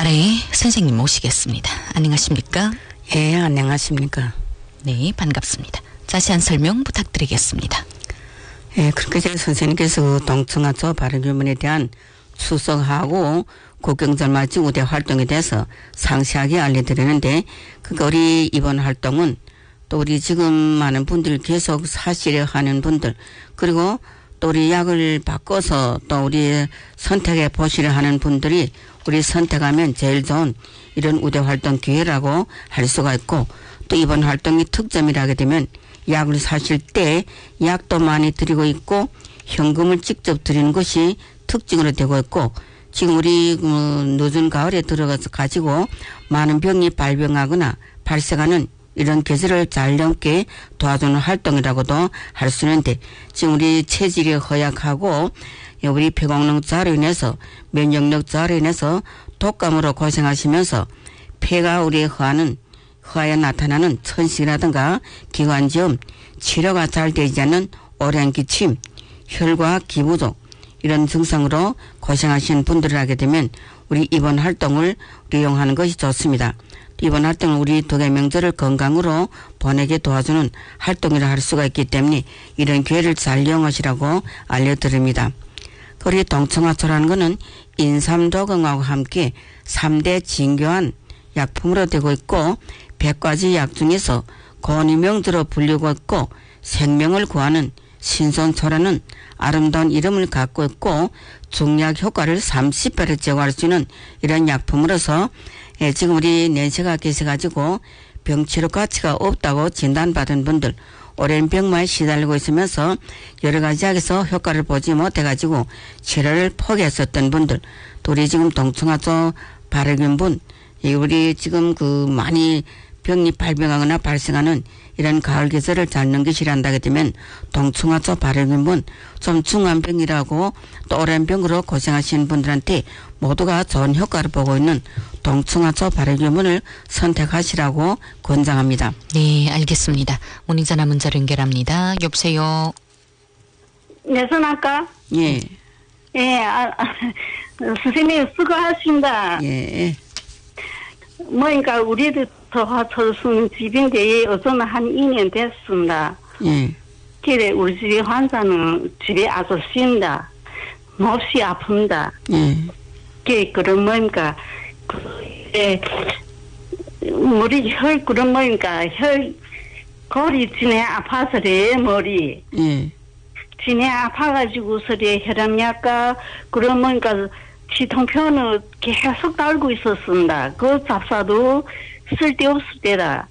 아래 선생님 모시겠습니다. 안녕하십니까? 예, 안녕하십니까. 네, 반갑습니다. 자세한 설명 부탁드리겠습니다. 예, 그렇게 제가 선생님께서 동청하초 발효규문에 대한 추석하고 국경절 맞이 우대 활동에 대해서 상세하게 알려드리는데, 그러니까 우리 이번 활동은 또 우리 지금 많은 분들 계속 사시려 하는 분들, 그리고 또 우리 약을 바꿔서 또 우리 선택해 보시려 하는 분들이 우리 선택하면 제일 좋은 이런 우대 활동 기회라고 할 수가 있고, 또 이번 활동의 특점이라 하게 되면 약을 사실 때 약도 많이 드리고 있고 현금을 직접 드리는 것이 특징으로 되고 있고, 지금 우리 늦은 가을에 들어가서 가지고 많은 병이 발병하거나 발생하는 이런 계절을 잘 넘게 도와주는 활동이라고도 할 수 있는데, 지금 우리 체질이 허약하고 우리 폐공능 저하로 인해서 면역력 저하로 인해서 독감으로 고생하시면서 폐가 우리 허하에 나타나는 천식이라든가 기관지염, 치료가 잘 되지 않는 오랜 기침, 혈과 기부족 이런 증상으로 고생하시는 분들을 하게 되면 우리 이번 활동을 이용하는 것이 좋습니다. 이번 활동은 우리 덕의 명절을 건강으로 보내게 도와주는 활동이라 할 수가 있기 때문에 이런 기회를 잘 이용하시라고 알려드립니다. 우리 동청하초라는 것은 인삼도경하고 함께 3대 진교한 약품으로 되고 있고 100가지 약 중에서 권위명주로 불리고 있고 생명을 구하는 신선초라는 아름다운 이름을 갖고 있고 중약 효과를 30배로 제거할 수 있는 이런 약품으로서 지금 우리 연세가 계셔가지고 병치료 가치가 없다고 진단받은 분들, 오랜 병마에 시달리고 있으면서 여러 가지 약에서 효과를 보지 못해가지고 치료를 포기했었던 분들, 또 우리 지금 동청하초 발효균분, 우리 지금 많이 병이 발병하거나 발생하는 이런 가을 계절을 잘 넘기시려 한다게 되면 동청하초 발효균분, 좀 중한 병이라고 또 오랜 병으로 고생하시는 분들한테 모두가 좋은 효과를 보고 있는 동청하초 발효균분을 선택하시라고 권장합니다. 네, 알겠습니다. 문의전화 문자로 연결합니다. 여보세요. 네, 전화할까? 예. 예, 선생님 수고하십니다. 예. 그러니까 우리도 저하철순 집인데 어쩌면 한 2년 됐습니다. 예. 그래 우리 집에 환자는 집에 아주 쉰다. 몹시 아픕니다. 예. 그런 머리 혈 그런 혈 골이 진해 아파서래 머리. 예. 진해 아파가지고서래 혈압약과 그런 치통편을 계속 달고 있었습니다. 그 잡사도 쓸데없을 때라.